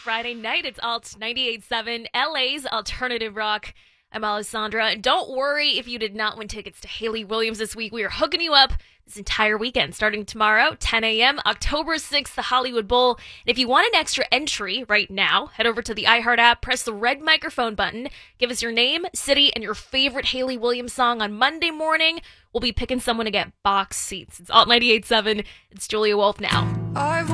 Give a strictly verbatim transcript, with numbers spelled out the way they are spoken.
Friday night. It's Alt ninety-eight point seven, L A's alternative rock. I'm Alessandra. And don't worry if you did not win tickets to Hayley Williams this week. We are hooking you up this entire weekend, starting tomorrow, ten a.m., October sixth, the Hollywood Bowl. And if you want an extra entry right now, head over to the iHeart app, press the red microphone button, give us your name, city, and your favorite Hayley Williams song. On Monday morning, we'll be picking someone to get box seats. It's Alt ninety-eight point seven. It's Julia Wolf now. I